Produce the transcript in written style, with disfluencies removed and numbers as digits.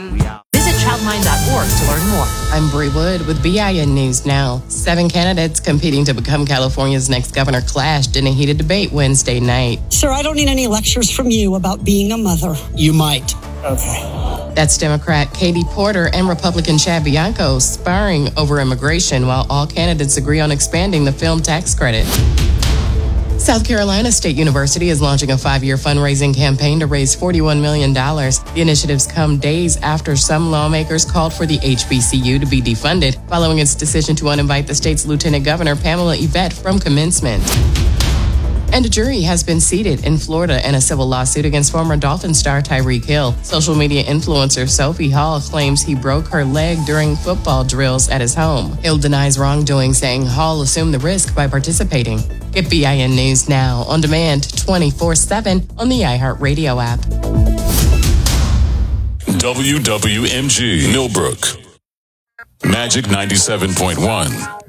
Visit childmind.org to learn more. I'm Bree Wood with BIN News Now. 7 candidates competing to become California's next governor clashed in a heated debate Wednesday night. Sir, I don't need any lectures from you about being a mother. You might. Okay. That's Democrat Katie Porter and Republican Chad Bianco sparring over immigration while all candidates agree on expanding the film tax credit. South Carolina State University is launching a 5-year fundraising campaign to raise $41 million. The initiatives come days after some lawmakers called for the HBCU to be defunded following its decision to uninvite the state's Lieutenant Governor Pamela Yvette from commencement. And a jury has been seated in Florida in a civil lawsuit against former Dolphin star Tyreek Hill. Social media influencer Sophie Hall claims he broke her leg during football drills at his home. Hill denies wrongdoing, saying Hall assumed the risk by participating. Get BIN News Now on demand 24/7 on the iHeartRadio app. WWMG Millbrook. Magic 97.1.